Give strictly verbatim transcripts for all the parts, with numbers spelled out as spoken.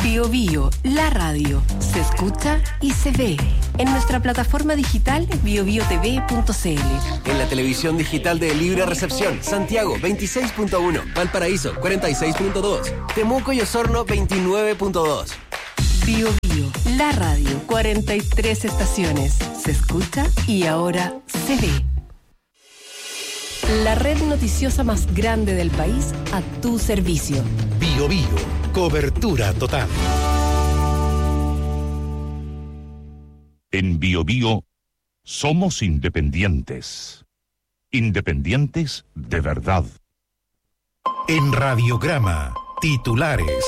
Bio Bio, la radio, se escucha y se ve en nuestra plataforma digital bio bio t v punto c l. En la televisión digital de Libre Recepción, Santiago veintiséis punto uno, Valparaíso cuarenta y seis punto dos, Temuco y Osorno veintinueve punto dos. Bio Bio, la radio, cuarenta y tres estaciones, se escucha y ahora se ve. La red noticiosa más grande del país a tu servicio. Bio Bio, cobertura total. En Bio Bio somos independientes. Independientes de verdad. En Radiograma, titulares.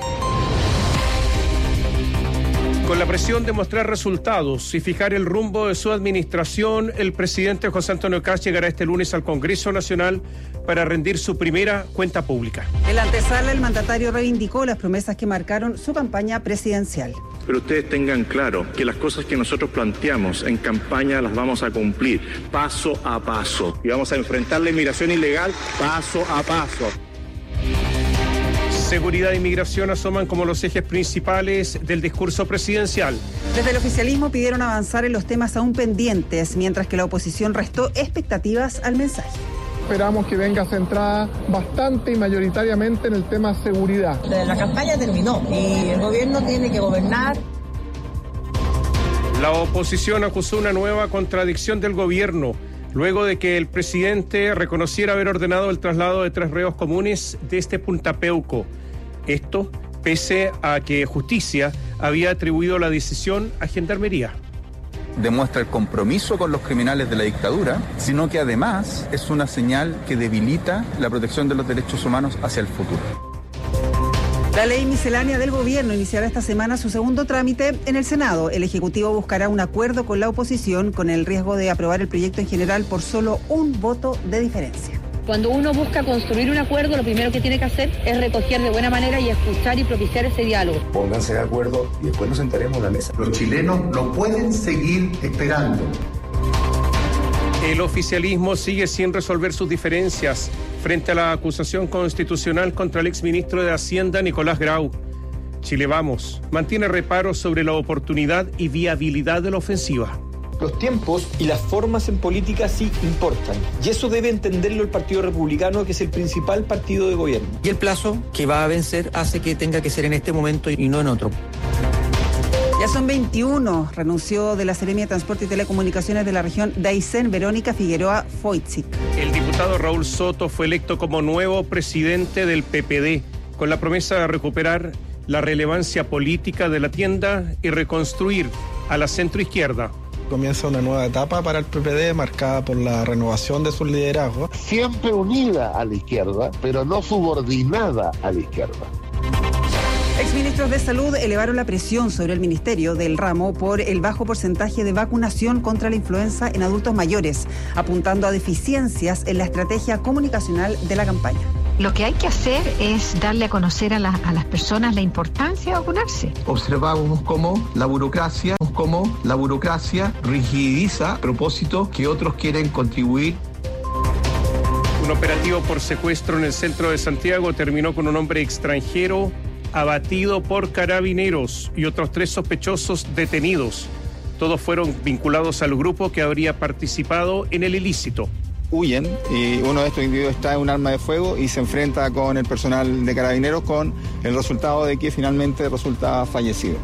Con la presión de mostrar resultados y fijar el rumbo de su administración, el presidente José Antonio Kast llegará este lunes al Congreso Nacional para rendir su primera cuenta pública. En la antesala, el mandatario reivindicó las promesas que marcaron su campaña presidencial. Pero ustedes tengan claro que las cosas que nosotros planteamos en campaña las vamos a cumplir paso a paso. Y vamos a enfrentar la inmigración ilegal paso a paso. Seguridad e inmigración asoman como los ejes principales del discurso presidencial. Desde el oficialismo pidieron avanzar en los temas aún pendientes, mientras que la oposición restó expectativas al mensaje. Esperamos que venga centrada bastante y mayoritariamente en el tema seguridad. La campaña terminó y el gobierno tiene que gobernar. La oposición acusó una nueva contradicción del gobierno, luego de que el presidente reconociera haber ordenado el traslado de tres reos comunes desde Punta Peuco. Esto pese a que Justicia había atribuido la decisión a Gendarmería. Demuestra el compromiso con los criminales de la dictadura, sino que además es una señal que debilita la protección de los derechos humanos hacia el futuro. La ley miscelánea del gobierno iniciará esta semana su segundo trámite en el Senado. El Ejecutivo buscará un acuerdo con la oposición con el riesgo de aprobar el proyecto en general por solo un voto de diferencia. Cuando uno busca construir un acuerdo, lo primero que tiene que hacer es recoger de buena manera y escuchar y propiciar ese diálogo. Pónganse de acuerdo y después nos sentaremos a la mesa. Los chilenos no pueden seguir esperando. El oficialismo sigue sin resolver sus diferencias frente a la acusación constitucional contra el exministro de Hacienda, Nicolás Grau. Chile Vamos mantiene reparos sobre la oportunidad y viabilidad de la ofensiva. Los tiempos y las formas en política sí importan. Y eso debe entenderlo el Partido Republicano, que es el principal partido de gobierno. Y el plazo que va a vencer hace que tenga que ser en este momento y no en otro. Ya son veintiuno. Renunció de la Seremia de Transporte y Telecomunicaciones de la región de Aysén, Verónica Figueroa Foitzik. El diputado Raúl Soto fue electo como nuevo presidente del P P D, con la promesa de recuperar la relevancia política de la tienda y reconstruir a la centroizquierda. Comienza una nueva etapa para el P P D marcada por la renovación de su liderazgo. Siempre unida a la izquierda, pero no subordinada a la izquierda. Exministros de Salud elevaron la presión sobre el Ministerio del ramo por el bajo porcentaje de vacunación contra la influenza en adultos mayores, apuntando a deficiencias en la estrategia comunicacional de la campaña. Lo que hay que hacer es darle a conocer a, la, a las personas la importancia de vacunarse. Observamos cómo la burocracia, cómo la burocracia rigidiza propósitos que otros quieren contribuir. Un operativo por secuestro en el centro de Santiago terminó con un hombre extranjero abatido por carabineros y otros tres sospechosos detenidos. Todos fueron vinculados al grupo que habría participado en el ilícito. Huyen y uno de estos individuos trae un arma de fuego y se enfrenta con el personal de carabineros, con el resultado de que finalmente resulta fallecido.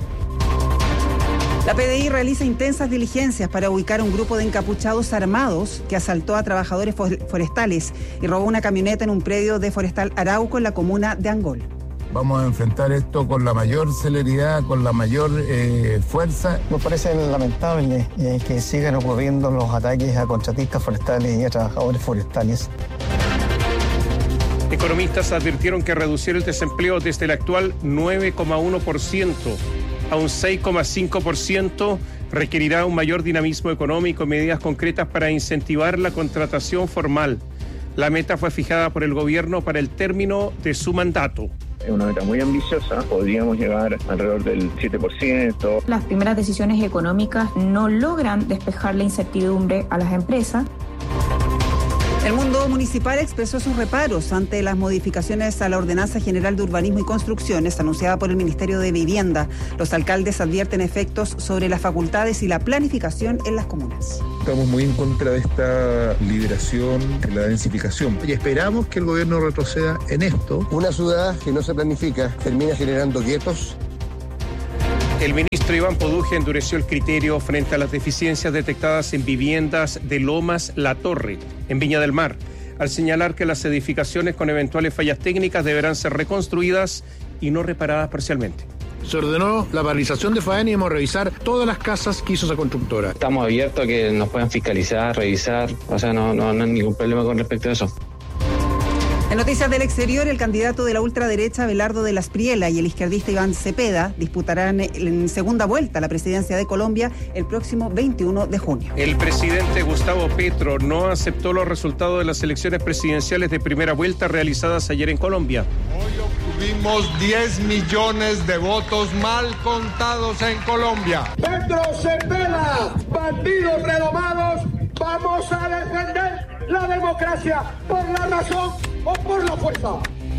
La P D I realiza intensas diligencias para ubicar un grupo de encapuchados armados que asaltó a trabajadores forestales y robó una camioneta en un predio de Forestal Arauco en la comuna de Angol. Vamos a enfrentar esto con la mayor celeridad, con la mayor eh, fuerza. Nos parece lamentable eh, que sigan ocurriendo los ataques a contratistas forestales y a trabajadores forestales. Economistas advirtieron que reducir el desempleo desde el actual nueve coma uno por ciento a un seis coma cinco por ciento requerirá un mayor dinamismo económico y medidas concretas para incentivar la contratación formal. La meta fue fijada por el gobierno para el término de su mandato. Es una meta muy ambiciosa, podríamos llegar alrededor del siete por ciento. Las primeras decisiones económicas no logran despejar la incertidumbre a las empresas. El mundo municipal expresó sus reparos ante las modificaciones a la Ordenanza General de Urbanismo y Construcciones anunciada por el Ministerio de Vivienda. Los alcaldes advierten efectos sobre las facultades y la planificación en las comunas. Estamos muy en contra de esta liberación, de la densificación. Y esperamos que el gobierno retroceda en esto. Una ciudad que no se planifica termina generando guetos. El ministro Iván Poduje endureció el criterio frente a las deficiencias detectadas en viviendas de Lomas La Torre, en Viña del Mar, al señalar que las edificaciones con eventuales fallas técnicas deberán ser reconstruidas y no reparadas parcialmente. Se ordenó la paralización de faena y hemos revisar todas las casas que hizo esa constructora. Estamos abiertos a que nos puedan fiscalizar, revisar, o sea, no, no, no hay ningún problema con respecto a eso. En noticias del exterior, el candidato de la ultraderecha Abelardo de la Espriella y el izquierdista Iván Cepeda disputarán en segunda vuelta la presidencia de Colombia el próximo veintiuno de junio. El presidente Gustavo Petro no aceptó los resultados de las elecciones presidenciales de primera vuelta realizadas ayer en Colombia. Hoy obtuvimos diez millones de votos mal contados en Colombia. Petro Cepeda, bandidos renovados, vamos a defender la democracia por la razón o por la fuerza.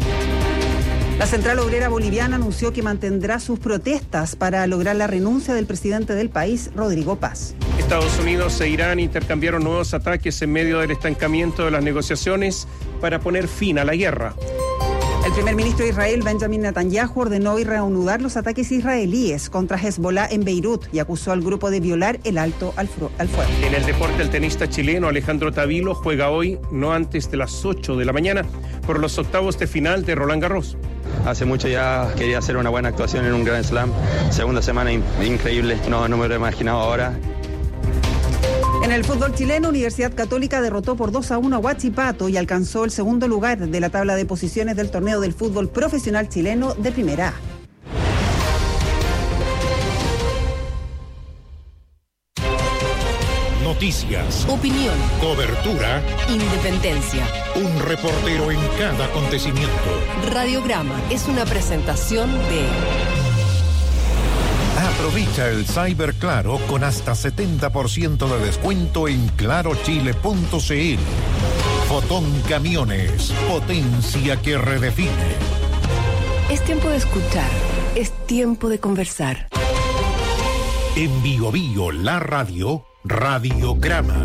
La Central Obrera Boliviana anunció que mantendrá sus protestas para lograr la renuncia del presidente del país, Rodrigo Paz. Estados Unidos e Irán intercambiaron nuevos ataques en medio del estancamiento de las negociaciones para poner fin a la guerra. El primer ministro de Israel, Benjamin Netanyahu, ordenó hoy reanudar los ataques israelíes contra Hezbollah en Beirut y acusó al grupo de violar el alto al, al fuego. En el deporte, el tenista chileno Alejandro Tavilo juega hoy, no antes de las ocho de la mañana, por los octavos de final de Roland Garros. Hace mucho ya quería hacer una buena actuación en un Grand Slam. Segunda semana in- increíble, no, no me lo he imaginado ahora. En el fútbol chileno, Universidad Católica derrotó por dos a uno a Huachipato y alcanzó el segundo lugar de la tabla de posiciones del torneo del fútbol profesional chileno de Primera A. Noticias, opinión, cobertura, independencia. Un reportero en cada acontecimiento. Radiograma es una presentación de... Aprovecha el Cyber Claro con hasta setenta por ciento de descuento en claro chile punto c l. Fotón Camiones, potencia que redefine. Es tiempo de escuchar, es tiempo de conversar. En Bio Bio, la radio, Radiograma.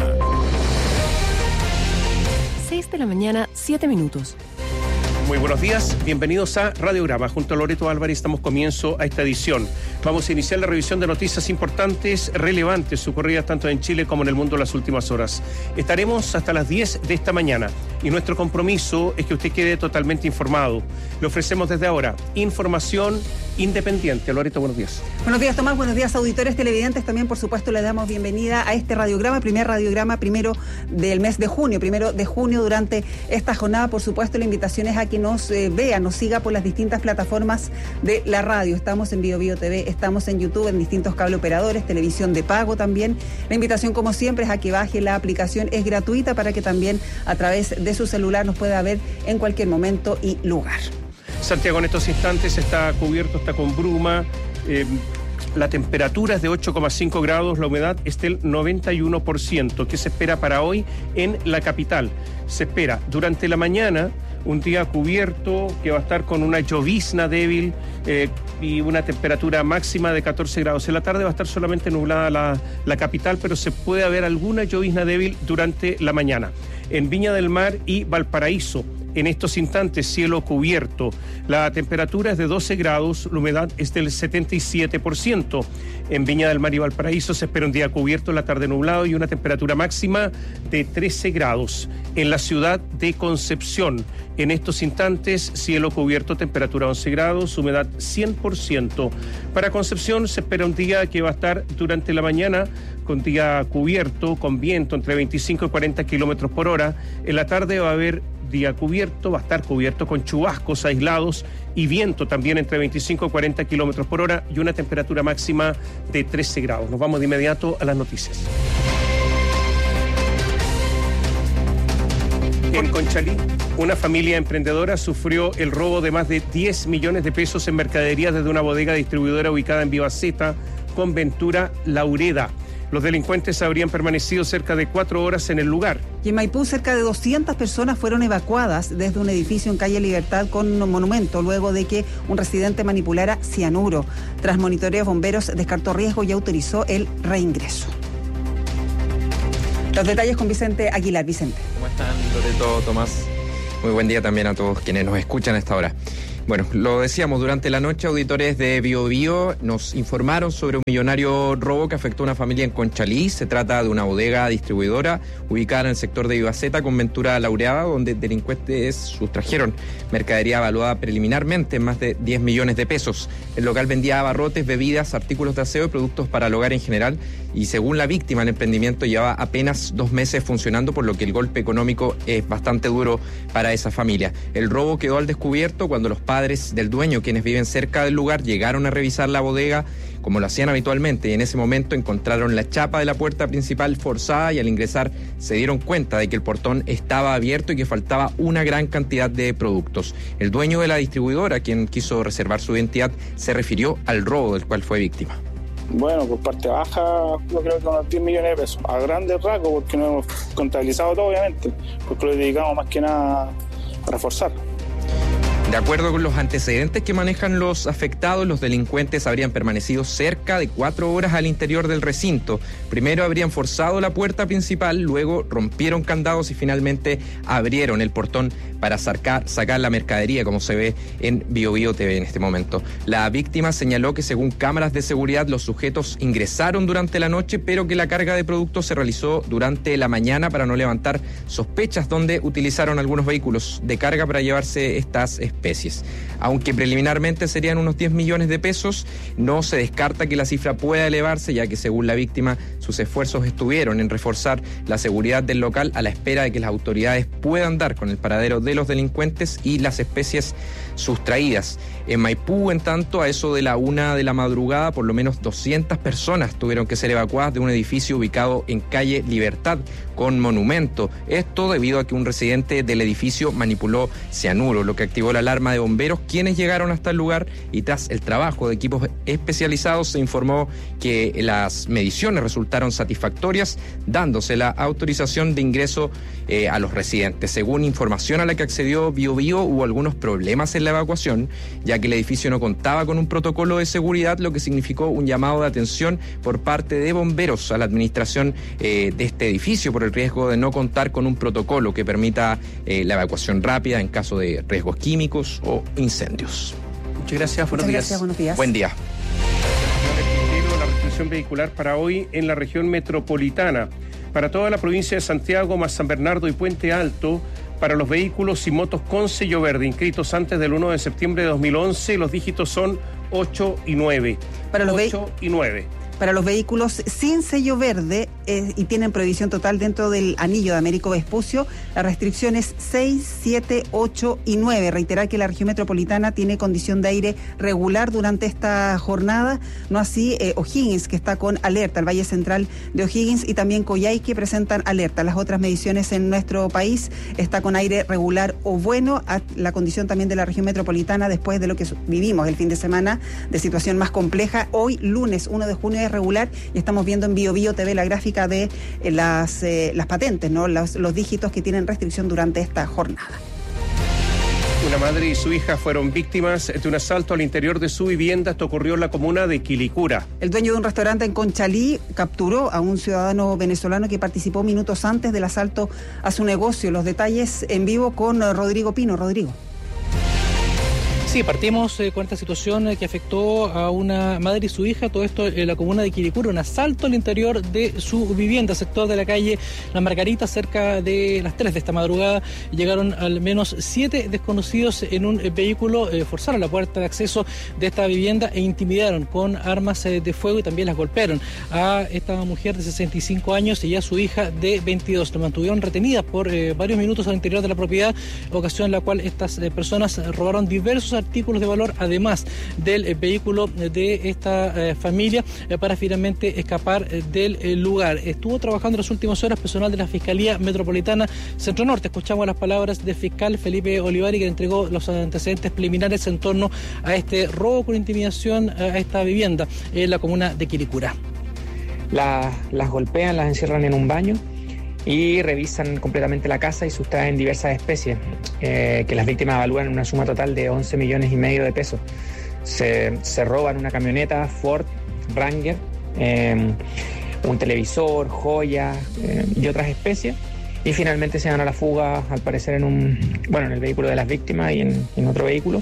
seis de la mañana, siete minutos. Muy buenos días, bienvenidos a Radiograma. Junto a Loreto Álvarez damos comienzo a esta edición. Vamos a iniciar la revisión de noticias importantes, relevantes, ocurridas tanto en Chile como en el mundo en las últimas horas. Estaremos hasta las diez de esta mañana y nuestro compromiso es que usted quede totalmente informado. Le ofrecemos desde ahora información independiente. Loreto, buenos días. Buenos días, Tomás. Buenos días, auditores televidentes. También, por supuesto, le damos bienvenida a este radiograma, primer radiograma primero del mes de junio, primero de junio. Durante esta jornada, por supuesto, la invitación es a que nos eh, vea, nos siga por las distintas plataformas de la radio. Estamos en Bio Bio T V, estamos en YouTube, en distintos cable operadores, televisión de pago también. La invitación, como siempre, es a que baje la aplicación, es gratuita para que también a través de su celular nos pueda ver en cualquier momento y lugar. Santiago en estos instantes está cubierto, está con bruma. Eh, la temperatura es de ocho coma cinco grados, la humedad es del noventa y uno por ciento. ¿Qué se espera para hoy en la capital? Se espera durante la mañana un día cubierto que va a estar con una llovizna débil eh, y una temperatura máxima de catorce grados. En la tarde va a estar solamente nublada la, la capital, pero se puede haber alguna llovizna débil durante la mañana. En Viña del Mar y Valparaíso, en estos instantes, cielo cubierto. La temperatura es de doce grados, la humedad es del setenta y siete por ciento. En Viña del Mar y Valparaíso se espera un día cubierto, la tarde nublado y una temperatura máxima de trece grados. En la ciudad de Concepción, en estos instantes, cielo cubierto, temperatura once grados, humedad cien por ciento. Para Concepción se espera un día que va a estar durante la mañana con día cubierto, con viento entre veinticinco y cuarenta kilómetros por hora. En la tarde va a haber día cubierto, va a estar cubierto con chubascos aislados y viento también entre veinticinco y cuarenta kilómetros por hora y una temperatura máxima de trece grados. Nos vamos de inmediato a las noticias. En Conchalí, una familia emprendedora sufrió el robo de más de diez millones de pesos en mercadería desde una bodega distribuidora ubicada en Vivaceta con Ventura Laureda. Los delincuentes habrían permanecido cerca de cuatro horas en el lugar. Y en Maipú, cerca de doscientas personas fueron evacuadas desde un edificio en calle Libertad con un monumento, luego de que un residente manipulara cianuro. Tras monitoreos, bomberos descartó riesgo y autorizó el reingreso. Los detalles con Vicente Aguilar. Vicente. ¿Cómo están, Loreto, Tomás? Muy buen día también a todos quienes nos escuchan a esta hora. Bueno, lo decíamos, durante la noche auditores de Bio Bio nos informaron sobre un millonario robo que afectó a una familia en Conchalí. Se trata de una bodega distribuidora ubicada en el sector de Vivaceta con Ventura Laureada, donde delincuentes sustrajeron mercadería evaluada preliminarmente en más de diez millones de pesos. El local vendía abarrotes, bebidas, artículos de aseo y productos para el hogar en general. Y según la víctima, el emprendimiento llevaba apenas dos meses funcionando, por lo que el golpe económico es bastante duro para esa familia. El robo quedó al descubierto cuando los padres padres del dueño, quienes viven cerca del lugar, llegaron a revisar la bodega como lo hacían habitualmente, y en ese momento encontraron la chapa de la puerta principal forzada, y al ingresar se dieron cuenta de que el portón estaba abierto y que faltaba una gran cantidad de productos. El dueño de la distribuidora, quien quiso reservar su identidad, se refirió al robo del cual fue víctima. Bueno, por parte baja, yo creo que unos diez millones de pesos. A grandes rasgos, porque no hemos contabilizado todo, obviamente, porque lo dedicamos más que nada a reforzar. De acuerdo con los antecedentes que manejan los afectados, los delincuentes habrían permanecido cerca de cuatro horas al interior del recinto. Primero habrían forzado la puerta principal, luego rompieron candados y finalmente abrieron el portón para sacar, sacar la mercadería, como se ve en Bio Bio T V en este momento. La víctima señaló que según cámaras de seguridad los sujetos ingresaron durante la noche, pero que la carga de productos se realizó durante la mañana para no levantar sospechas, donde utilizaron algunos vehículos de carga para llevarse estas especies. Aunque preliminarmente serían unos diez millones de pesos, no se descarta que la cifra pueda elevarse, ya que según la víctima sus esfuerzos estuvieron en reforzar la seguridad del local a la espera de que las autoridades puedan dar con el paradero de los delincuentes y las especies sustraídas. En Maipú, en tanto, a eso de la una de la madrugada, por lo menos doscientas personas tuvieron que ser evacuadas de un edificio ubicado en calle Libertad con monumento. Esto debido a que un residente del edificio manipuló cianuro, lo que activó la alarma de bomberos, quienes llegaron hasta el lugar, y tras el trabajo de equipos especializados se informó que las mediciones resultaron satisfactorias, dándose la autorización de ingreso eh, a los residentes. Según información a la que accedió Bio Bio, hubo algunos problemas en la evacuación, ya que el edificio no contaba con un protocolo de seguridad, lo que significó un llamado de atención por parte de bomberos a la administración eh, de este edificio por el riesgo de no contar con un protocolo que permita eh, la evacuación rápida en caso de riesgos químicos o incendios. Muchas gracias, buenos Muchas días. gracias, buenos días. Buen día. La restricción vehicular para hoy en la región metropolitana. Para toda la provincia de Santiago, más San Bernardo y Puente Alto, para los vehículos y motos con sello verde inscritos antes del uno de septiembre de dos mil once, los dígitos son ocho y nueve. Para los ocho y nueve. Para los vehículos sin sello verde eh, y tienen prohibición total dentro del anillo de Américo Vespucio, la restricción es seis, siete, ocho y nueve. Reiterar que la región metropolitana tiene condición de aire regular durante esta jornada, no así eh, O'Higgins, que está con alerta, el Valle Central de O'Higgins y también Coyhaique presentan alerta. Las otras mediciones en nuestro país está con aire regular o bueno, a la condición también de la región metropolitana después de lo que vivimos el fin de semana de situación más compleja. Hoy, lunes uno de junio, regular, y estamos viendo en Bio Bio T V la gráfica de eh, las, eh, las patentes, ¿no? Los, los dígitos que tienen restricción durante esta jornada. Una madre y su hija fueron víctimas de un asalto al interior de su vivienda. Esto ocurrió en la comuna de Quilicura. El dueño de un restaurante en Conchalí capturó a un ciudadano venezolano que participó minutos antes del asalto a su negocio. Los detalles en vivo con Rodrigo Pino. Rodrigo. Sí, partimos eh, con esta situación eh, que afectó a una madre y su hija, todo esto en la comuna de Quilicura, un asalto al interior de su vivienda, sector de la calle Las Margaritas, cerca de las tres de esta madrugada. Llegaron al menos siete desconocidos en un eh, vehículo, eh, forzaron la puerta de acceso de esta vivienda e intimidaron con armas eh, de fuego y también las golpearon a esta mujer de sesenta y cinco años y a su hija de veintidós. La mantuvieron retenidas por eh, varios minutos al interior de la propiedad, ocasión en la cual estas eh, personas robaron diversos artículos de valor, además del eh, vehículo de esta eh, familia, eh, para finalmente escapar eh, del eh, lugar. Estuvo trabajando en las últimas horas personal de la Fiscalía Metropolitana Centro Norte. Escuchamos las palabras del fiscal Felipe Olivari, que entregó los antecedentes preliminares en torno a este robo con intimidación a esta vivienda en la comuna de Quilicura. la, las golpean, las encierran en un baño y revisan completamente la casa y sustraen diversas especies eh, que las víctimas evalúan en una suma total de once millones y medio de pesos. Se, se roban una camioneta Ford Ranger, eh, un televisor, joyas eh, y otras especies, y finalmente se dan a la fuga, al parecer en un, bueno, en el vehículo de las víctimas y en, en otro vehículo.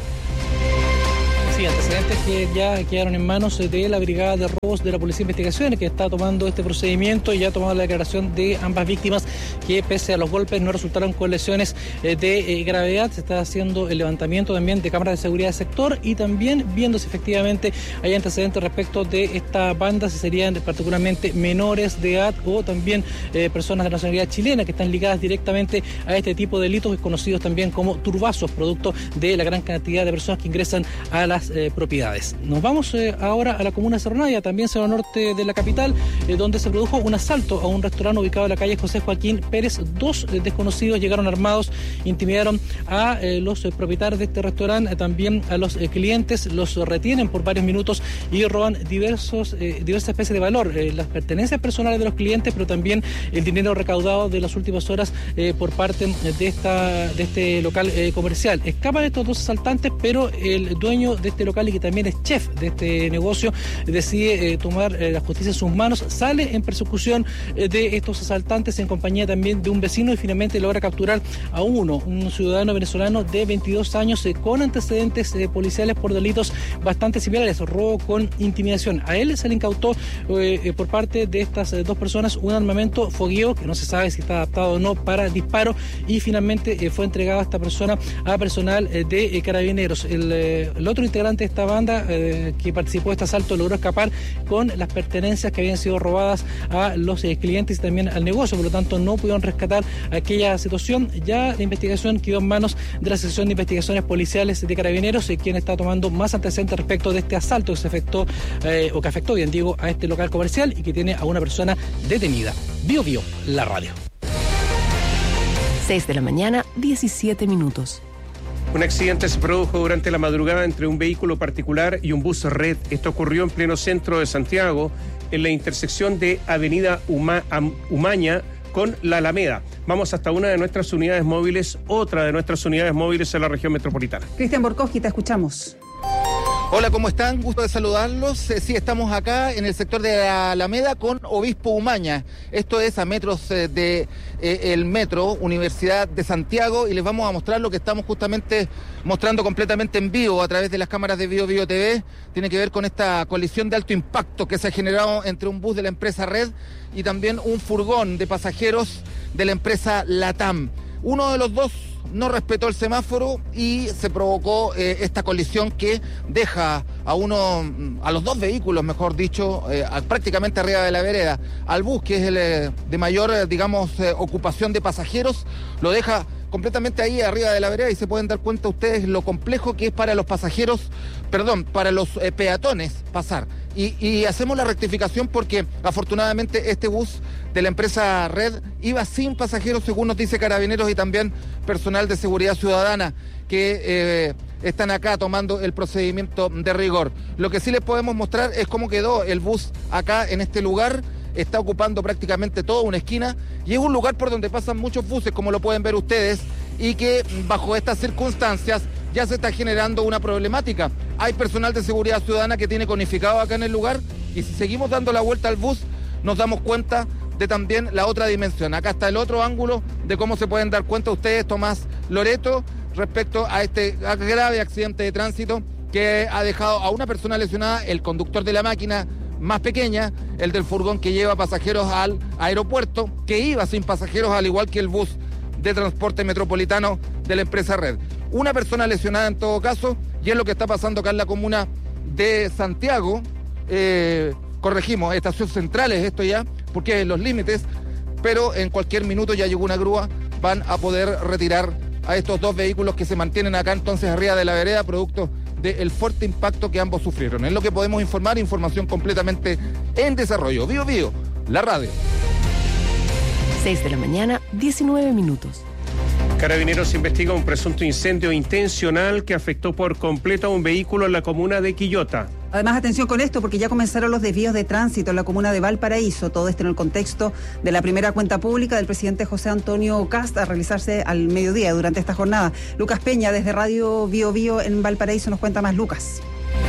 Sí, antecedentes que ya quedaron en manos de la Brigada de Robos de la Policía de Investigaciones, que está tomando este procedimiento y ya ha tomado la declaración de ambas víctimas, que pese a los golpes no resultaron con lesiones de gravedad. Se está haciendo el levantamiento también de cámaras de seguridad del sector y también viendo si efectivamente hay antecedentes respecto de esta banda, si serían particularmente menores de edad o también eh, personas de nacionalidad chilena que están ligadas directamente a este tipo de delitos, conocidos también como turbazos, producto de la gran cantidad de personas que ingresan a las Eh, propiedades. Nos vamos eh, ahora a la comuna de Cerro Navia, también Cerro Norte de la capital, eh, donde se produjo un asalto a un restaurante ubicado en la calle José Joaquín Pérez. Dos eh, desconocidos llegaron armados, intimidaron a eh, los eh, propietarios de este restaurante, eh, también a los eh, clientes, los retienen por varios minutos y roban diversos eh, diversas especies de valor, eh, las pertenencias personales de los clientes, pero también el dinero recaudado de las últimas horas eh, por parte de esta de este local eh, comercial. Escapan estos dos asaltantes, pero el dueño de este local y que también es chef de este negocio decide eh, tomar eh, la justicia en sus manos, sale en persecución eh, de estos asaltantes en compañía también de un vecino y finalmente logra capturar a uno, un ciudadano venezolano de veintidós años eh, con antecedentes eh, policiales por delitos bastante similares, robo con intimidación. A él se le incautó eh, eh, por parte de estas eh, dos personas un armamento fogueo que no se sabe si está adaptado o no para disparo, y finalmente eh, fue entregado a esta persona a personal eh, de eh, carabineros. El, eh, el otro integrante de esta banda eh, que participó de este asalto logró escapar con las pertenencias que habían sido robadas a los eh, clientes y también al negocio, por lo tanto no pudieron rescatar aquella situación. Ya la investigación quedó en manos de la sección de investigaciones policiales de Carabineros, eh, quien está tomando más antecedentes respecto de este asalto que se afectó eh, o que afectó, bien digo, a este local comercial y que tiene a una persona detenida. Bio Bio, la radio. seis de la mañana, diecisiete minutos. Un accidente se produjo durante la madrugada entre un vehículo particular y un bus red. Esto ocurrió en pleno centro de Santiago, en la intersección de Avenida Uma, Am, Umaña con la Alameda. Vamos hasta una de nuestras unidades móviles, otra de nuestras unidades móviles en la región metropolitana. Cristian Borkowski, te escuchamos. Hola, ¿cómo están? Gusto de saludarlos. Eh, sí, estamos acá en el sector de la Alameda con Obispo Umaña. Esto es a metros eh, de eh, el metro Universidad de Santiago, y les vamos a mostrar lo que estamos justamente mostrando completamente en vivo a través de las cámaras de Bio Bio T V. Tiene que ver con esta colisión de alto impacto que se ha generado entre un bus de la empresa Red y también un furgón de pasajeros de la empresa Latam. Uno de los dos no respetó el semáforo y se provocó eh, esta colisión que deja a uno, a los dos vehículos, mejor dicho, eh, prácticamente arriba de la vereda. Al bus, que es el eh, de mayor, eh, digamos, eh, ocupación de pasajeros, lo deja completamente ahí arriba de la vereda, y se pueden dar cuenta ustedes lo complejo que es para los pasajeros, perdón, para los eh, peatones pasar. Y, y hacemos la rectificación porque afortunadamente este bus de la empresa Red iba sin pasajeros, según nos dice Carabineros y también personal de seguridad ciudadana que eh, están acá tomando el procedimiento de rigor. Lo que sí les podemos mostrar es cómo quedó el bus acá en este lugar. Está ocupando prácticamente toda una esquina y es un lugar por donde pasan muchos buses, como lo pueden ver ustedes, y que bajo estas circunstancias ya se está generando una problemática. Hay personal de seguridad ciudadana que tiene conificado acá en el lugar, y si seguimos dando la vuelta al bus nos damos cuenta de también la otra dimensión. Acá está el otro ángulo de cómo se pueden dar cuenta ustedes, Tomás Loreto, respecto a este grave accidente de tránsito que ha dejado a una persona lesionada, el conductor de la máquina más pequeña, el del furgón que lleva pasajeros al aeropuerto, que iba sin pasajeros, al igual que el bus de transporte metropolitano de la empresa Red. Una persona lesionada en todo caso, y es lo que está pasando acá en la comuna de Santiago. Eh, corregimos, estación central es esto ya, porque es los límites, pero en cualquier minuto ya llegó una grúa, van a poder retirar a estos dos vehículos que se mantienen acá entonces arriba de la vereda, producto del fuerte impacto que ambos sufrieron. Es lo que podemos informar, información completamente en desarrollo. Bio Bio, la radio. seis de la mañana, diecinueve minutos. Carabineros investiga un presunto incendio intencional que afectó por completo a un vehículo en la comuna de Quillota. Además, atención con esto, porque ya comenzaron los desvíos de tránsito en la comuna de Valparaíso. Todo esto en el contexto de la primera cuenta pública del presidente José Antonio Kast a realizarse al mediodía durante esta jornada. Lucas Peña, desde Radio Bio Bio en Valparaíso, nos cuenta más. Lucas.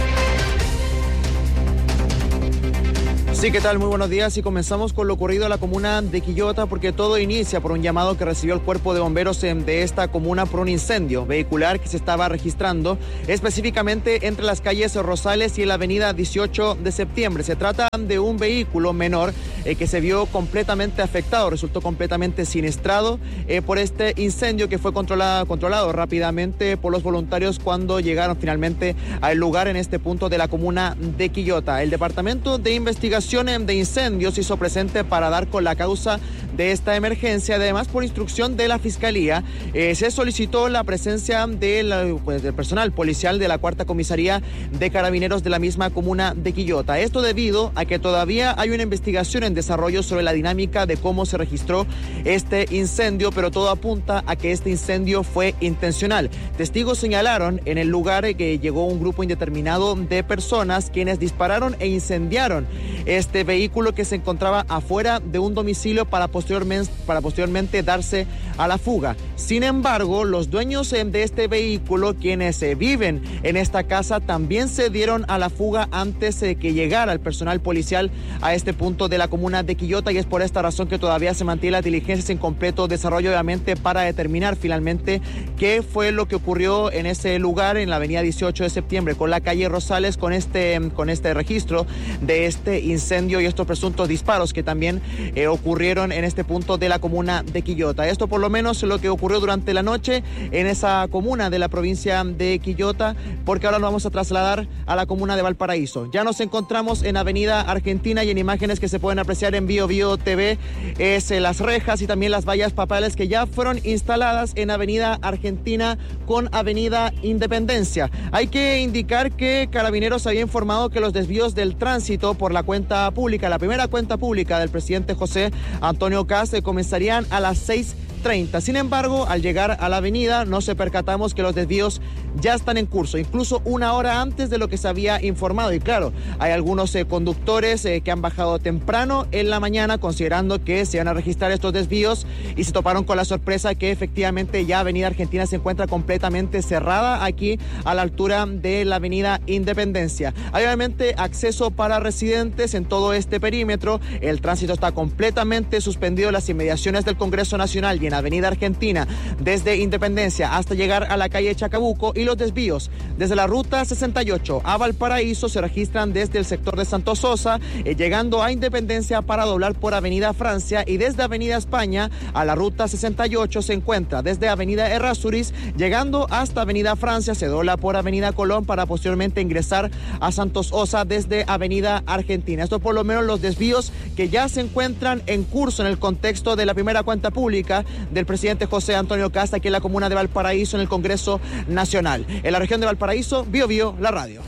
Sí, ¿qué tal? Muy buenos días y comenzamos con lo ocurrido en la comuna de Quillota porque todo inicia por un llamado que recibió el cuerpo de bomberos de esta comuna por un incendio vehicular que se estaba registrando específicamente entre las calles Rosales y la avenida dieciocho de septiembre. Se trata de un vehículo menor eh, que se vio completamente afectado, resultó completamente siniestrado eh, por este incendio que fue controlado, controlado rápidamente por los voluntarios cuando llegaron finalmente al lugar en este punto de la comuna de Quillota. El Departamento de Investigación de Incendios hizo presente para dar con la causa de esta emergencia. Además, por instrucción de la Fiscalía, eh, se solicitó la presencia de la, pues, del personal policial de la Cuarta Comisaría de Carabineros de la misma comuna de Quillota. Esto debido a que todavía hay una investigación en desarrollo sobre la dinámica de cómo se registró este incendio, pero todo apunta a que este incendio fue intencional. Testigos señalaron en el lugar que llegó un grupo indeterminado de personas quienes dispararon e incendiaron este vehículo que se encontraba afuera de un domicilio para posteriormente, para posteriormente darse a la fuga. Sin embargo, los dueños de este vehículo, quienes viven en esta casa, también se dieron a la fuga antes de que llegara el personal policial a este punto de la comuna de Quillota, y es por esta razón que todavía se mantiene las diligencias en completo desarrollo, obviamente, para determinar finalmente qué fue lo que ocurrió en ese lugar, en la avenida dieciocho de septiembre, con la calle Rosales, con este, con este registro de este incendio y estos presuntos disparos que también eh, ocurrieron en este punto de la comuna de Quillota. Esto por lo menos lo que ocurrió durante la noche en esa comuna de la provincia de Quillota, porque ahora nos vamos a trasladar a la comuna de Valparaíso. Ya nos encontramos en Avenida Argentina y en imágenes que se pueden apreciar en Bio Bio T V es eh, las rejas y también las vallas papales que ya fueron instaladas en Avenida Argentina con Avenida Independencia. Hay que indicar que Carabineros había informado que los desvíos del tránsito por la cuenta pública, la primera cuenta pública del presidente José Antonio Kast, comenzarían a las seis treinta. Sin embargo, al llegar a la avenida nos percatamos que los desvíos ya están en curso, incluso una hora antes de lo que se había informado. Y claro, hay algunos eh, conductores eh, que han bajado temprano en la mañana considerando que se van a registrar estos desvíos y se toparon con la sorpresa que efectivamente ya Avenida Argentina se encuentra completamente cerrada aquí a la altura de la Avenida Independencia. Hay obviamente acceso para residentes en todo este perímetro. El tránsito está completamente suspendido en las inmediaciones del Congreso Nacional y en Avenida Argentina desde Independencia hasta llegar a la calle Chacabuco, y los desvíos desde la ruta sesenta y ocho a Valparaíso se registran desde el sector de Santo Sosa, eh, llegando a Independencia para doblar por Avenida Francia, y desde Avenida España a la ruta sesenta y ocho se encuentra desde Avenida Errázuriz, llegando hasta Avenida Francia, se dobla por Avenida Colón para posteriormente ingresar a Santos Osa desde Avenida Argentina. Esto por lo menos los desvíos que ya se encuentran en curso en el contexto de la primera cuenta pública del presidente José Antonio Kast aquí en la comuna de Valparaíso, en el Congreso Nacional. En la región de Valparaíso, Bio Bio, la radio.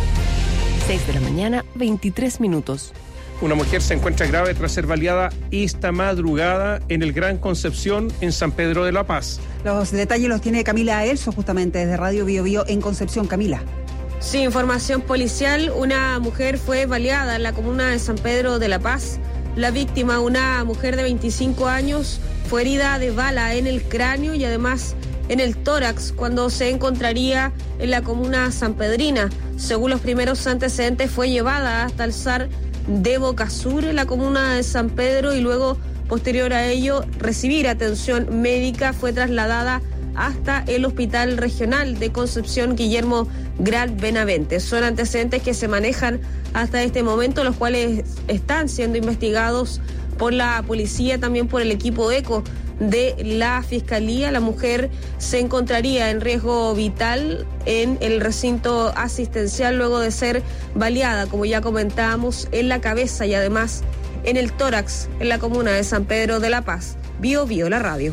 seis de la mañana, veintitrés minutos. Una mujer se encuentra grave tras ser baleada esta madrugada en el Gran Concepción, en San Pedro de la Paz. Los detalles los tiene Camila Elso, justamente desde Radio Bio Bio en Concepción. Camila. Sí, información policial. Una mujer fue baleada en la comuna de San Pedro de la Paz. La víctima, una mujer de veinticinco años, fue herida de bala en el cráneo y además en el tórax cuando se encontraría en la comuna sanpedrina. Según los primeros antecedentes, fue llevada hasta el S A R de Bocasur, en la comuna de San Pedro, y luego, posterior a ello, recibir atención médica, fue trasladada hasta el Hospital Regional de Concepción Guillermo Gran Benavente. Son antecedentes que se manejan hasta este momento, los cuales están siendo investigados por la policía, también por el equipo ECO de la Fiscalía. La mujer se encontraría en riesgo vital en el recinto asistencial luego de ser baleada, como ya comentábamos, en la cabeza y además en el tórax en la comuna de San Pedro de la Paz. Bio Bio, la radio.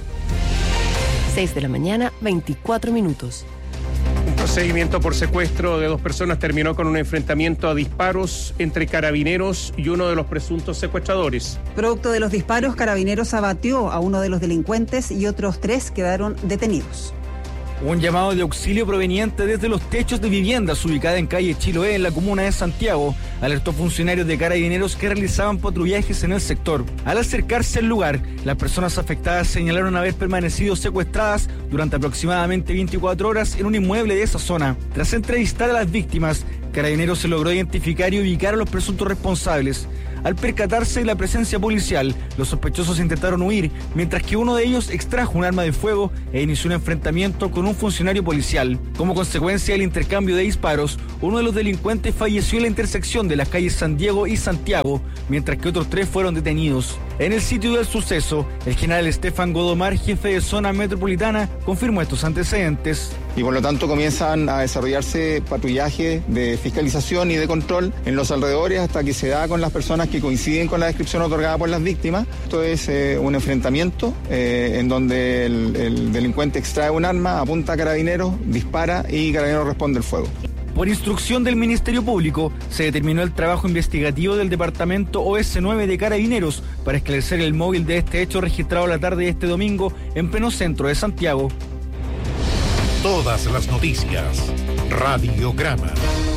seis de la mañana, veinticuatro minutos. Un procedimiento por secuestro de dos personas terminó con un enfrentamiento a disparos entre carabineros y uno de los presuntos secuestradores. Producto de los disparos, Carabineros abatió a uno de los delincuentes y otros tres quedaron detenidos. Un llamado de auxilio proveniente desde los techos de viviendas ubicadas en calle Chiloé, en la comuna de Santiago, alertó funcionarios de Carabineros que realizaban patrullajes en el sector. Al acercarse al lugar, las personas afectadas señalaron haber permanecido secuestradas durante aproximadamente veinticuatro horas en un inmueble de esa zona. Tras entrevistar a las víctimas, Carabineros se logró identificar y ubicar a los presuntos responsables. Al percatarse de la presencia policial, los sospechosos intentaron huir, mientras que uno de ellos extrajo un arma de fuego e inició un enfrentamiento con un funcionario policial. Como consecuencia del intercambio de disparos, uno de los delincuentes falleció en la intersección de las calles San Diego y Santiago, mientras que otros tres fueron detenidos. En el sitio del suceso, el general Estefan Godomar, jefe de zona metropolitana, confirmó estos antecedentes. Y por lo tanto comienzan a desarrollarse patrullajes de fiscalización y de control en los alrededores hasta que se da con las personas que coinciden con la descripción otorgada por las víctimas. Esto es eh, un enfrentamiento eh, en donde el, el delincuente extrae un arma, apunta a Carabineros, dispara y Carabineros responde el fuego. Por instrucción del Ministerio Público, se determinó el trabajo investigativo del Departamento O S nueve de Carabineros para esclarecer el móvil de este hecho registrado la tarde de este domingo en pleno centro de Santiago. Todas las noticias. Radiograma.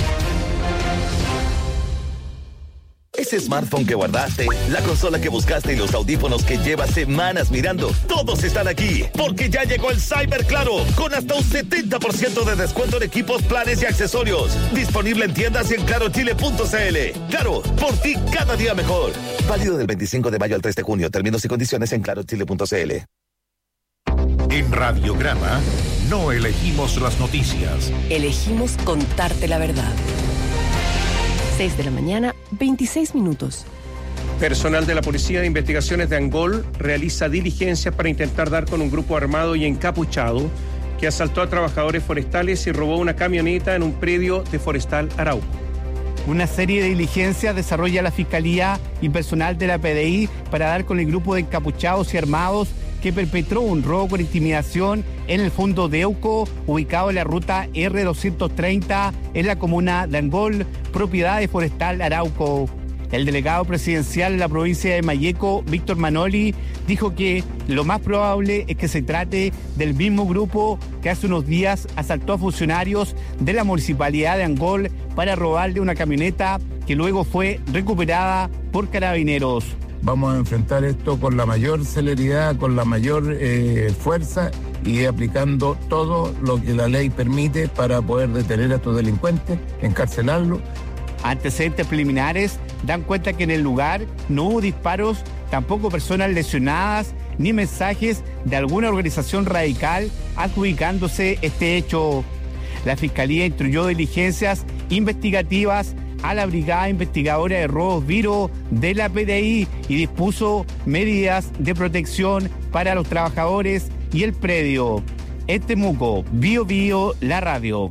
Ese smartphone que guardaste, la consola que buscaste y los audífonos que llevas semanas mirando, todos están aquí, porque ya llegó el Cyber Claro, con hasta un setenta por ciento de descuento en equipos, planes y accesorios. Disponible en tiendas y en claro chile punto c l. Claro, por ti cada día mejor. Válido del veinticinco de mayo al tres de junio. Términos y condiciones en claro chile punto c l. En Radiograma, no elegimos las noticias. Elegimos contarte la verdad. seis de la mañana, veintiséis minutos. Personal de la Policía de Investigaciones de Angol realiza diligencias para intentar dar con un grupo armado y encapuchado que asaltó a trabajadores forestales y robó una camioneta en un predio de Forestal Arauco. Una serie de diligencias desarrolla la Fiscalía y personal de la P D I para dar con el grupo de encapuchados y armados que perpetró un robo con intimidación en el fondo de Euco, ubicado en la ruta R doscientos treinta en la comuna de Angol, propiedad de Forestal Arauco. El delegado presidencial de la provincia de Malleco, Víctor Manoli, dijo que lo más probable es que se trate del mismo grupo que hace unos días asaltó a funcionarios de la municipalidad de Angol para robarle una camioneta que luego fue recuperada por Carabineros. Vamos a enfrentar esto con la mayor celeridad, con la mayor eh, fuerza y aplicando todo lo que la ley permite para poder detener a estos delincuentes, encarcelarlos. Antecedentes preliminares dan cuenta que en el lugar no hubo disparos, tampoco personas lesionadas, ni mensajes de alguna organización radical adjudicándose este hecho. La Fiscalía instruyó diligencias investigativas a la Brigada Investigadora de Robos Viro de la P D I y dispuso medidas de protección para los trabajadores y el predio. En Temuco, Bio Bio, la radio.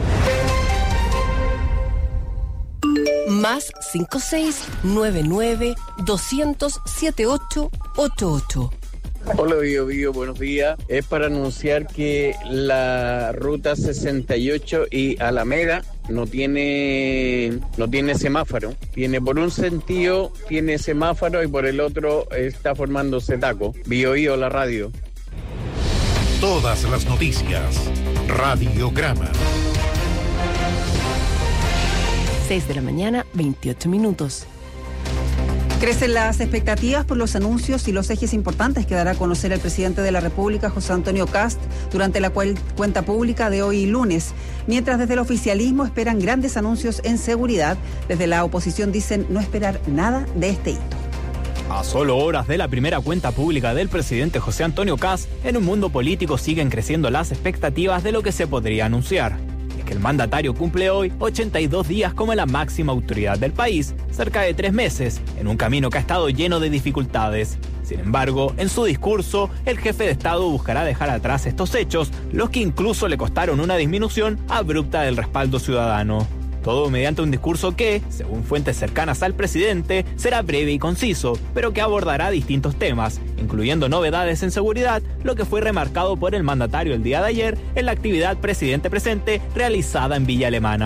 Más cinco seis nueve nueve doscientos setenta y ocho ochenta y ocho. Hola Bio Bio, buenos días. Es para anunciar que la ruta sesenta y ocho y Alameda no tiene no tiene semáforo. Tiene por un sentido tiene semáforo y por el otro está formándose taco. Bio Bio, la radio. Todas las noticias. Radiograma. seis de la mañana, veintiocho minutos. Crecen las expectativas por los anuncios y los ejes importantes que dará a conocer el presidente de la República, José Antonio Kast, durante la cual cuenta pública de hoy lunes. Mientras desde el oficialismo esperan grandes anuncios en seguridad, desde la oposición dicen no esperar nada de este hito. A solo horas de la primera cuenta pública del presidente José Antonio Kast, en un mundo político siguen creciendo las expectativas de lo que se podría anunciar. Es que el mandatario cumple hoy ochenta y dos días como la máxima autoridad del país, cerca de tres meses, en un camino que ha estado lleno de dificultades. Sin embargo, en su discurso, el jefe de Estado buscará dejar atrás estos hechos, los que incluso le costaron una disminución abrupta del respaldo ciudadano. Todo mediante un discurso que, según fuentes cercanas al presidente, será breve y conciso, pero que abordará distintos temas, incluyendo novedades en seguridad, lo que fue remarcado por el mandatario el día de ayer en la actividad Presidente Presente realizada en Villa Alemana.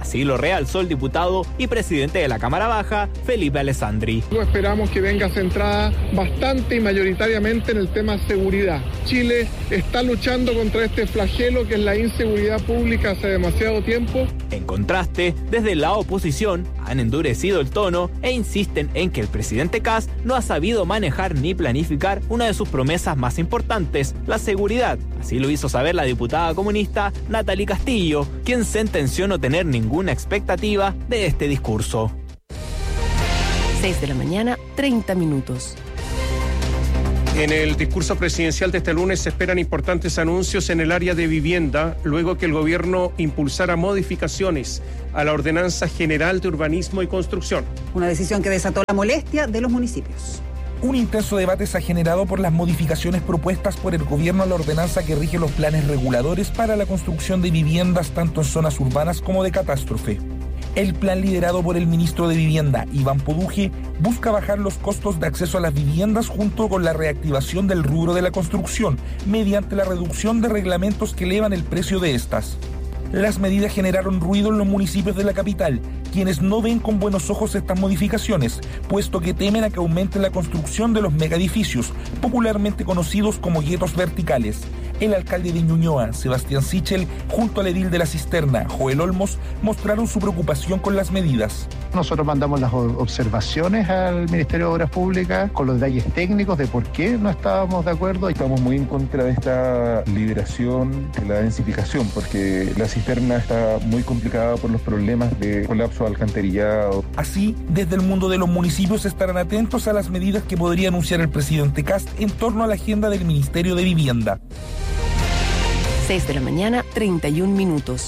Así lo realzó el diputado y presidente de la Cámara Baja, Felipe Alessandri. Esperamos que venga centrada bastante y mayoritariamente en el tema seguridad. Chile está luchando contra este flagelo que es la inseguridad pública hace demasiado tiempo. En contraste, desde la oposición han endurecido el tono e insisten en que el presidente Kast no ha sabido manejar ni planificar una de sus promesas más importantes, la seguridad. Así lo hizo saber la diputada comunista Natalie Castillo, quien sentenció no tener ninguna expectativa de este discurso. seis de la mañana, treinta minutos. En el discurso presidencial de este lunes se esperan importantes anuncios en el área de vivienda, luego que el gobierno impulsara modificaciones a la Ordenanza General de Urbanismo y Construcción. Una decisión que desató la molestia de los municipios. Un intenso debate se ha generado por las modificaciones propuestas por el gobierno a la ordenanza que rige los planes reguladores para la construcción de viviendas tanto en zonas urbanas como de catástrofe. El plan liderado por el ministro de Vivienda, Iván Poduje, busca bajar los costos de acceso a las viviendas junto con la reactivación del rubro de la construcción, mediante la reducción de reglamentos que elevan el precio de estas. Las medidas generaron ruido en los municipios de la capital, quienes no ven con buenos ojos estas modificaciones, puesto que temen a que aumente la construcción de los megaedificios, popularmente conocidos como guetos verticales. El alcalde de Ñuñoa, Sebastián Sichel, junto al edil de La Cisterna, Joel Olmos, mostraron su preocupación con las medidas. Nosotros mandamos las observaciones al Ministerio de Obras Públicas con los detalles técnicos de por qué no estábamos de acuerdo. Estamos muy en contra de esta liberación, de la densificación, porque La Cisterna está muy complicada por los problemas de colapso de alcantarillado. Así, desde el mundo de los municipios estarán atentos a las medidas que podría anunciar el presidente Kast en torno a la agenda del Ministerio de Vivienda. seis de la mañana, treinta y un minutos.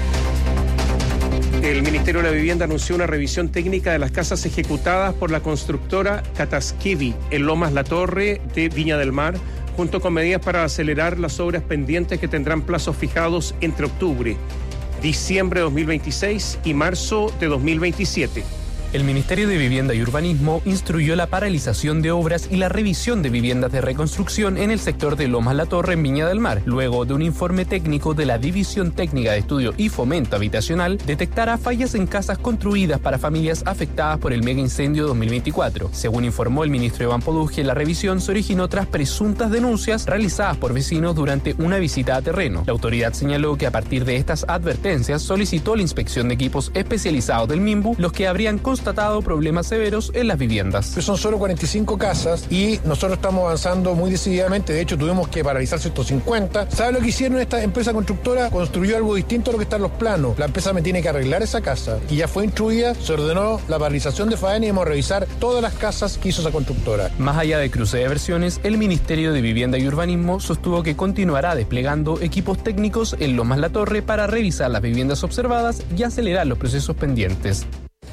El Ministerio de la Vivienda anunció una revisión técnica de las casas ejecutadas por la constructora Catasquevi en Lomas La Torre de Viña del Mar, junto con medidas para acelerar las obras pendientes que tendrán plazos fijados entre octubre, diciembre de dos mil veintiséis y marzo de dos mil veintisiete. El Ministerio de Vivienda y Urbanismo instruyó la paralización de obras y la revisión de viviendas de reconstrucción en el sector de Lomas La Torre en Viña del Mar, luego de un informe técnico de la División Técnica de Estudio y Fomento Habitacional detectara fallas en casas construidas para familias afectadas por el mega incendio dos mil veinticuatro. Según informó el ministro Iván Poduje, la revisión se originó tras presuntas denuncias realizadas por vecinos durante una visita a terreno. La autoridad señaló que a partir de estas advertencias solicitó la inspección de equipos especializados del MIMBU, los que habrían constatado problemas severos en las viviendas. Son solo cuarenta y cinco casas y nosotros estamos avanzando muy decididamente. De hecho, tuvimos que paralizar ciento cincuenta. ¿Sabe lo que hicieron esta empresa constructora? Construyó algo distinto a lo que está en los planos. La empresa me tiene que arreglar esa casa y ya fue instruida, se ordenó la paralización de faena y vamos a revisar todas las casas que hizo esa constructora. Más allá de cruce de versiones, el Ministerio de Vivienda y Urbanismo sostuvo que continuará desplegando equipos técnicos en Lomas La Torre para revisar las viviendas observadas y acelerar los procesos pendientes.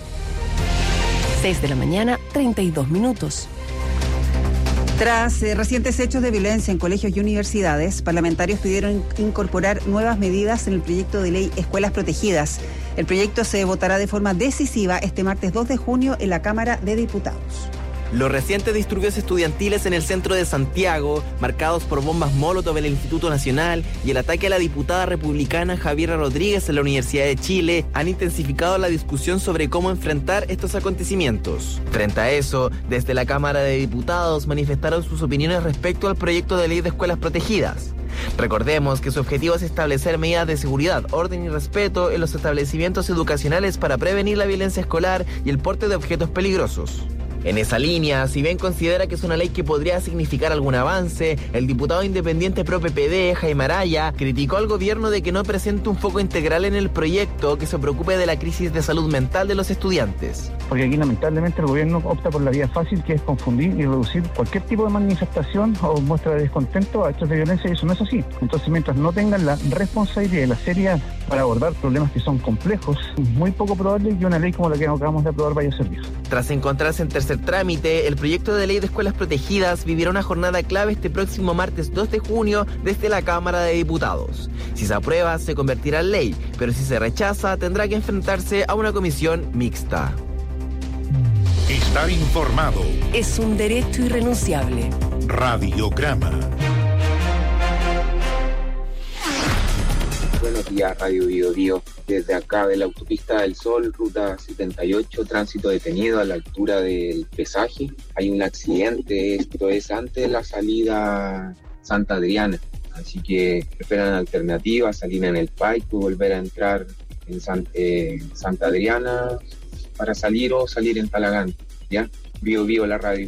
seis de la mañana, treinta y dos minutos. Tras eh, recientes hechos de violencia en colegios y universidades, parlamentarios pidieron incorporar nuevas medidas en el proyecto de ley Escuelas Protegidas. El proyecto se votará de forma decisiva este martes dos de junio en la Cámara de Diputados. Los recientes disturbios estudiantiles en el centro de Santiago, marcados por bombas Molotov en el Instituto Nacional y el ataque a la diputada republicana Javiera Rodríguez en la Universidad de Chile, han intensificado la discusión sobre cómo enfrentar estos acontecimientos. Frente a eso, desde la Cámara de Diputados manifestaron sus opiniones respecto al proyecto de ley de escuelas protegidas. Recordemos que su objetivo es establecer medidas de seguridad, orden y respeto en los establecimientos educacionales para prevenir la violencia escolar y el porte de objetos peligrosos. En esa línea, si bien considera que es una ley que podría significar algún avance, el diputado independiente pro P P D, Jaime Araya, criticó al gobierno de que no presente un foco integral en el proyecto que se preocupe de la crisis de salud mental de los estudiantes. Porque aquí lamentablemente el gobierno opta por la vía fácil, que es confundir y reducir cualquier tipo de manifestación o muestra de descontento a hechos de violencia, y eso no es así. Entonces, mientras no tengan la responsabilidad y la seriedad para abordar problemas que son complejos, es muy poco probable que una ley como la que acabamos de aprobar vaya a servir. Tras encontrarse en tercer trámite, el proyecto de ley de escuelas protegidas vivirá una jornada clave este próximo martes dos de junio desde la Cámara de Diputados. Si se aprueba, se convertirá en ley, pero si se rechaza, tendrá que enfrentarse a una comisión mixta. Estar informado es un derecho irrenunciable. Radiograma. Buenos días, Radio Bio Bio. desde acá de la autopista del Sol, ruta setenta y ocho, tránsito detenido a la altura del pesaje. Hay un accidente, esto es antes de la salida Santa Adriana, así que esperan alternativas, salir en el Paico y volver a entrar en San, eh, Santa Adriana para salir o salir en Talagante, ¿ya? Bio Bio la radio.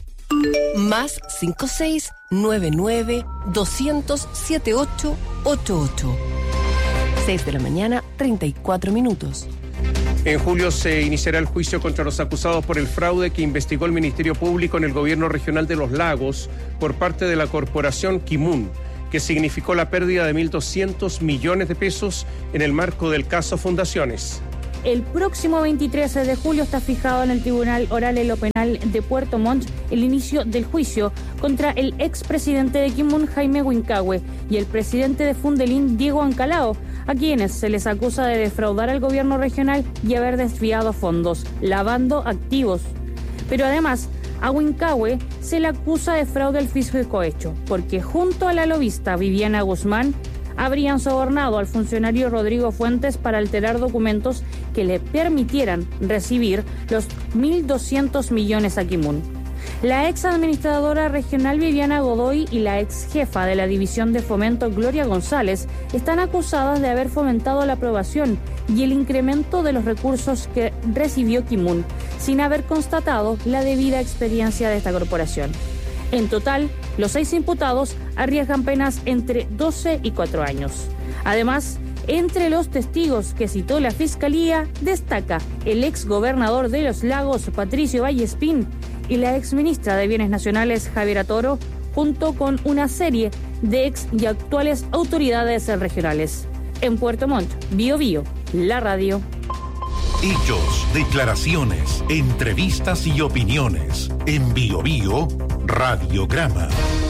Más cinco seis nueve nueve doscientos setenta y ocho ochenta y ocho. seis de la mañana, treinta y cuatro minutos. En julio se iniciará el juicio contra los acusados por el fraude que investigó el Ministerio Público en el Gobierno Regional de Los Lagos por parte de la corporación Kimun, que significó la pérdida de mil doscientos millones de pesos en el marco del caso Fundaciones. El próximo veintitrés de julio está fijado en el Tribunal Oral en lo Penal de Puerto Montt el inicio del juicio contra el expresidente de Kimun, Jaime Huincahue, y el presidente de Fundelin, Diego Ancalao, a quienes se les acusa de defraudar al gobierno regional y haber desviado fondos, lavando activos. Pero además, a Huincahue se le acusa de fraude al fisco y cohecho, porque junto a la lobista Viviana Guzmán, habrían sobornado al funcionario Rodrigo Fuentes para alterar documentos que le permitieran recibir los mil doscientos millones a Kimun. La ex administradora regional Viviana Godoy y la ex jefa de la División de Fomento Gloria González están acusadas de haber fomentado la aprobación y el incremento de los recursos que recibió Kimun, sin haber constatado la debida experiencia de esta corporación. En total, los seis imputados arriesgan penas entre doce y cuatro años. Además, entre los testigos que citó la Fiscalía, destaca el ex gobernador de Los Lagos, Patricio Vallespín, y la ex ministra de Bienes Nacionales, Javiera Toro, junto con una serie de ex y actuales autoridades regionales. En Puerto Montt, Bio Bio, la radio. Hechos, declaraciones, entrevistas y opiniones. En Bio Bio, Radiograma.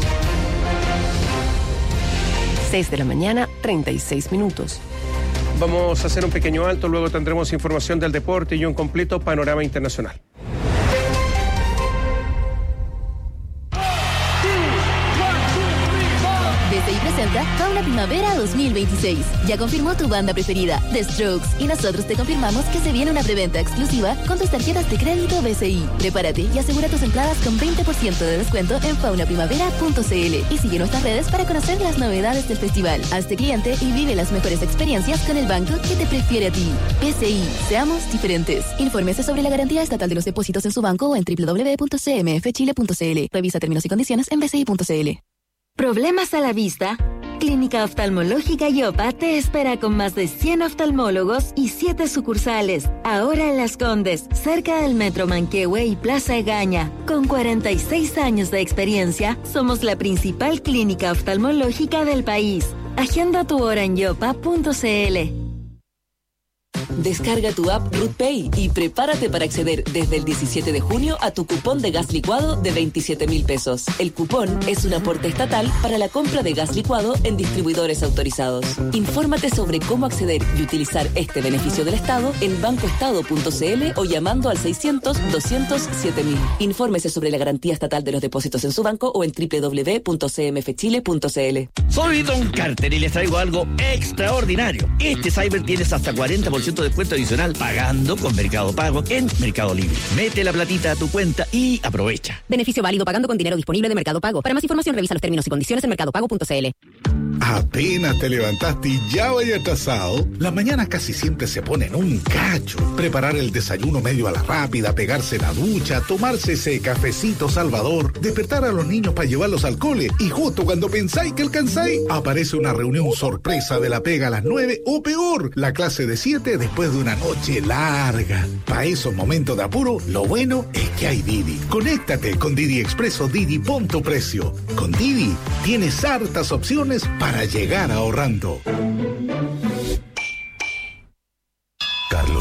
seis de la mañana, treinta y seis minutos. Vamos a hacer un pequeño alto, luego tendremos información del deporte y un completo panorama internacional. B C I presenta Fauna Primavera dos mil veintiséis. Ya confirmó tu banda preferida, The Strokes, y nosotros te confirmamos que se viene una preventa exclusiva con tus tarjetas de crédito B C I. Prepárate y asegura tus entradas con veinte por ciento de descuento en fauna primavera punto c l y sigue nuestras redes para conocer las novedades del festival. Hazte cliente y vive las mejores experiencias con el banco que te prefiere a ti. B C I, seamos diferentes. Infórmese sobre la garantía estatal de los depósitos en su banco o en doble u doble u doble u punto c m f chile punto c l. Revisa términos y condiciones en b c i punto c l. ¿Problemas a la vista? Clínica Oftalmológica Yopa te espera con más de cien oftalmólogos y siete sucursales. Ahora en Las Condes, cerca del Metro Manquehue y Plaza Egaña. Con cuarenta y seis años de experiencia, somos la principal clínica oftalmológica del país. Agenda tu hora en yopa punto c l. Descarga tu app RootPay y prepárate para acceder desde el diecisiete de junio a tu cupón de gas licuado de veintisiete mil pesos. El cupón es un aporte estatal para la compra de gas licuado en distribuidores autorizados. Infórmate sobre cómo acceder y utilizar este beneficio del Estado en bancoestado punto c l o llamando al seiscientos, doscientos, siete mil. Infórmese sobre la garantía estatal de los depósitos en su banco o en doble u doble u doble u punto c m f chile punto c l. Soy Don Carter y les traigo algo extraordinario. Este Cyber tienes hasta cuarenta por ciento de descuento adicional pagando con Mercado Pago en Mercado Libre. Mete la platita a tu cuenta y aprovecha. Beneficio válido pagando con dinero disponible de Mercado Pago. Para más información revisa los términos y condiciones en mercado pago punto c l. Apenas te levantaste y ya vaya atrasado. Las mañanas casi siempre se ponen un cacho. Preparar el desayuno medio a la rápida, pegarse la ducha, tomarse ese cafecito salvador, despertar a los niños para llevarlos al cole y justo cuando pensáis que alcanzáis, aparece una reunión sorpresa de la pega a las nueve o peor, la clase de siete después de una noche larga. Para esos momentos de apuro, lo bueno es que hay Didi. Conéctate con Didi Expreso Didi Punto Precio. Con Didi tienes hartas opciones para llegar ahorrando. Carlos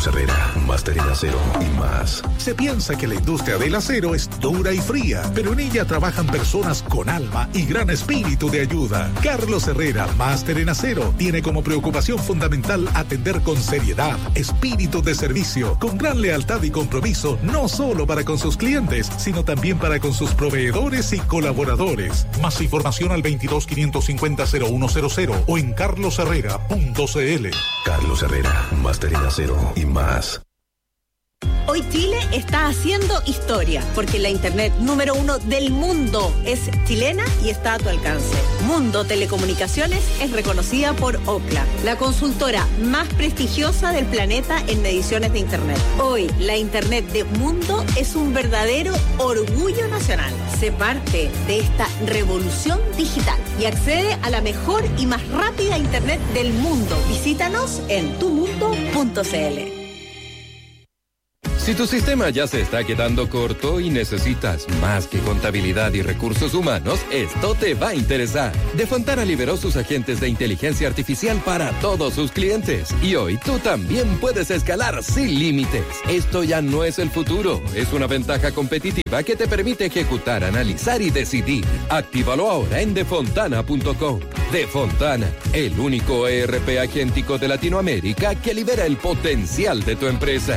Carlos Herrera, máster en acero y más. Se piensa que la industria del acero es dura y fría, pero en ella trabajan personas con alma y gran espíritu de ayuda. Carlos Herrera, máster en acero, tiene como preocupación fundamental atender con seriedad, espíritu de servicio, con gran lealtad y compromiso, no solo para con sus clientes, sino también para con sus proveedores y colaboradores. Más información al veintidós quinientos cincuenta cero uno cero cero o en carlos herrera punto c l. Carlos Herrera, máster en acero y más. Hoy Chile está haciendo historia, porque la internet número uno del mundo es chilena y está a tu alcance. Mundo Telecomunicaciones es reconocida por Ookla, la consultora más prestigiosa del planeta en mediciones de internet. Hoy, la internet de Mundo es un verdadero orgullo nacional. Sé parte de esta revolución digital y accede a la mejor y más rápida internet del mundo. Visítanos en tu mundo punto c l. Si tu sistema ya se está quedando corto y necesitas más que contabilidad y recursos humanos, esto te va a interesar. De Fontana liberó sus agentes de inteligencia artificial para todos sus clientes. Y hoy tú también puedes escalar sin límites. Esto ya no es el futuro, es una ventaja competitiva que te permite ejecutar, analizar y decidir. Actívalo ahora en defontana punto com. Defontana, el único E R P agéntico de Latinoamérica que libera el potencial de tu empresa.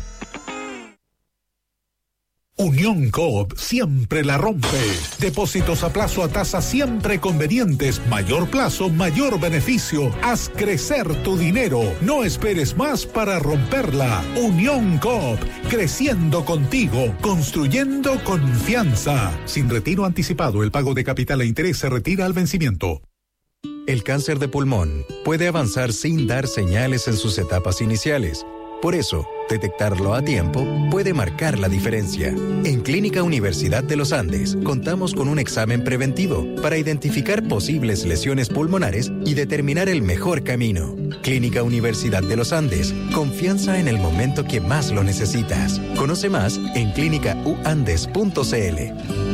Unión Coop siempre la rompe. Depósitos a plazo a tasas siempre convenientes. Mayor plazo, mayor beneficio. Haz crecer tu dinero. No esperes más para romperla. Unión Coop, creciendo contigo, construyendo confianza. Sin retiro anticipado, el pago de capital e interés se retira al vencimiento. El cáncer de pulmón puede avanzar sin dar señales en sus etapas iniciales. Por eso, detectarlo a tiempo puede marcar la diferencia. En Clínica Universidad de los Andes, contamos con un examen preventivo para identificar posibles lesiones pulmonares y determinar el mejor camino. Clínica Universidad de los Andes, confianza en el momento que más lo necesitas. Conoce más en clínica u andes punto c l.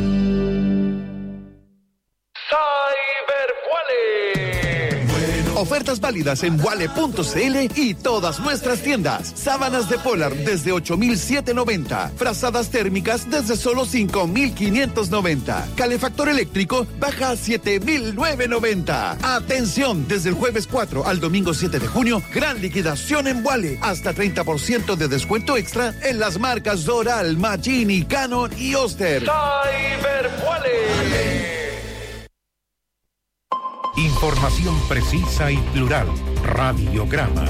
Ofertas válidas en wale punto c l y todas nuestras tiendas. Sábanas de Polar desde ocho mil setecientos noventa. Frazadas térmicas desde solo cinco mil quinientos noventa. Calefactor eléctrico baja a siete mil novecientos noventa. Atención, desde el jueves cuatro al domingo siete de junio, gran liquidación en Wale. Hasta treinta por ciento de descuento extra en las marcas Doral, Magini, Canon y Oster. Cyber Wale. Información precisa y plural. Radiograma.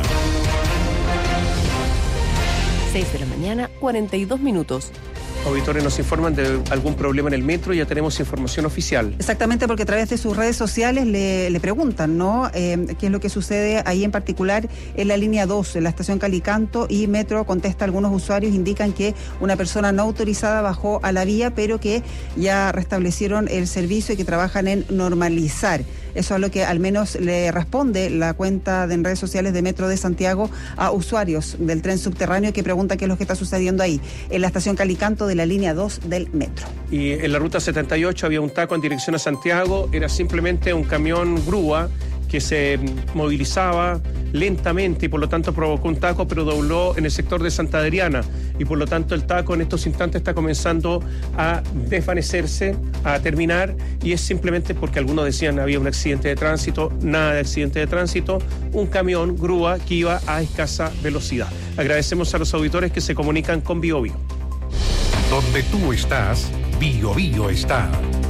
seis de la mañana, cuarenta y dos minutos. Auditores nos informan de algún problema en el metro, ya tenemos información oficial. Exactamente, porque a través de sus redes sociales le, le preguntan, ¿no? Eh, ¿Qué es lo que sucede ahí en particular en la línea dos, en la estación Calicanto? Y Metro contesta, algunos usuarios indican que una persona no autorizada bajó a la vía, pero que ya restablecieron el servicio y que trabajan en normalizar. Eso es lo que al menos le responde la cuenta de en redes sociales de Metro de Santiago a usuarios del tren subterráneo que preguntan qué es lo que está sucediendo ahí, en la estación Calicanto de la línea dos del metro. Y en la ruta setenta y ocho había un taco en dirección a Santiago, era simplemente un camión grúa que se movilizaba lentamente y por lo tanto provocó un taco, pero dobló en el sector de Santa Adriana y por lo tanto el taco en estos instantes está comenzando a desvanecerse, a terminar, y es simplemente porque algunos decían había un accidente de tránsito. Nada de accidente de tránsito, un camión grúa que iba a escasa velocidad. Agradecemos a los auditores que se comunican con Bio Bio. Donde tú estás, Bio Bio está.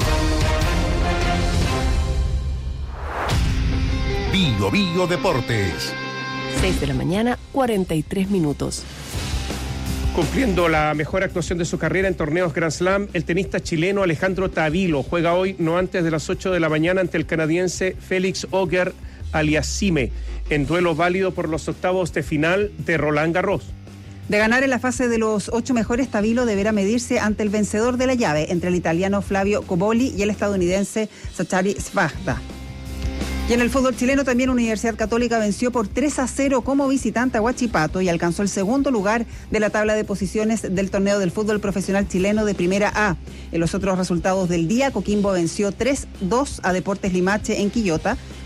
Bio Bio Deportes. seis de la mañana, cuarenta y tres minutos. Cumpliendo la mejor actuación de su carrera en torneos Grand Slam, el tenista chileno Alejandro Tavilo juega hoy no antes de las ocho de la mañana ante el canadiense Félix Auger Aliassime, en duelo válido por los octavos de final de Roland Garros. De ganar en la fase de los ocho mejores, Tavilo deberá medirse ante el vencedor de la llave, entre el italiano Flavio Cobolli y el estadounidense Zachary Svajda. Y en el fútbol chileno también Universidad Católica venció por tres a cero como visitante a Huachipato y alcanzó el segundo lugar de la tabla de posiciones del torneo del fútbol profesional chileno de Primera A. En los otros resultados del día, Coquimbo venció tres dos a Deportes Limache en Quillota.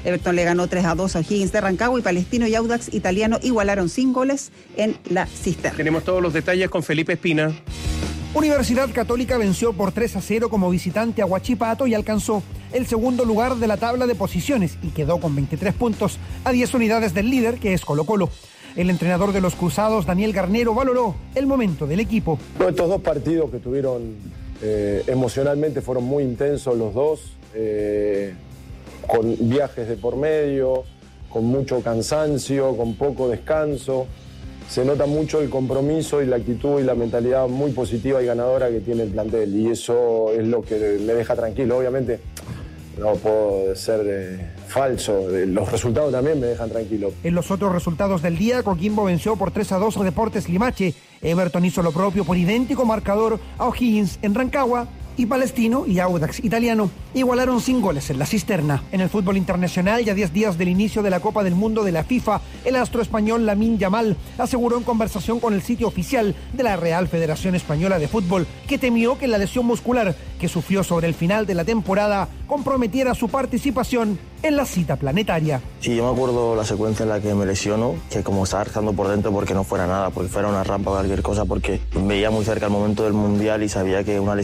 Everton le ganó tres a dos a O'Higgins de Rancagua y Palestino y Audax Italiano igualaron sin goles en la cisterna. Tenemos todos los detalles con Felipe Espina. Universidad Católica venció por tres a cero como visitante a Huachipato y alcanzó el segundo lugar de la tabla de posiciones y quedó con veintitrés puntos a diez unidades del líder, que es Colo-Colo. El entrenador de los Cruzados, Daniel Garnero, valoró el momento del equipo. Estos dos partidos que tuvieron eh, emocionalmente fueron muy intensos los dos, eh, con viajes de por medio, con mucho cansancio, con poco descanso. Se nota mucho el compromiso y la actitud y la mentalidad muy positiva y ganadora que tiene el plantel, y eso es lo que me deja tranquilo. Obviamente no puedo ser eh, falso, los resultados también me dejan tranquilo. En los otros resultados del día, Coquimbo venció por tres a dos a Deportes Limache, Everton hizo lo propio por idéntico marcador a O'Higgins en Rancagua, y Palestino y Audax Italiano igualaron sin goles en la cisterna. En el fútbol internacional, ya diez días del inicio de la Copa del Mundo de la FIFA, el astro español Lamine Yamal aseguró en conversación con el sitio oficial de la Real Federación Española de Fútbol que temió que la lesión muscular que sufrió sobre el final de la temporada comprometiera su participación en la cita planetaria. Sí, yo me acuerdo la secuencia en la que me lesiono, que como estaba rezando por dentro porque no fuera nada, porque fuera una rampa o cualquier cosa, porque veía muy cerca el momento del Mundial y sabía que una lesión